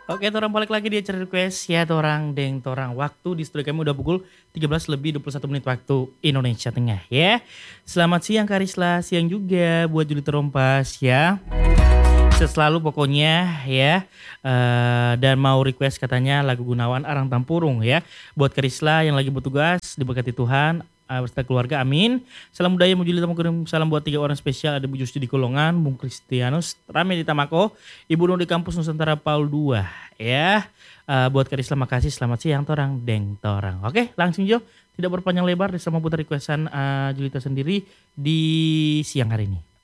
Oke, torang balik lagi di acara request ya torang deng torang. Waktu di studio kami udah pukul 13 lebih 21 menit waktu Indonesia Tengah ya. Selamat siang Karisla, siang juga buat Juli Terompas ya. Sehat selalu pokoknya ya. Dan mau request katanya lagu Gunawan Arang Tampurung ya. Buat Karisla yang lagi bertugas diberkati Tuhan beserta keluarga amin. Salam budaya Mujuli Tamu salam buat 3 orang spesial ada Bu Justi di Kolongan, Bung Kristianus, Rame di Tamako, Ibu Nur di kampus Nusantara Paul 2 ya. Buat Karisla makasih selamat siang torang deng torang. Oke, langsung Jo. Tidak berpanjang lebar sama putar requestan Julita sendiri di siang hari ini.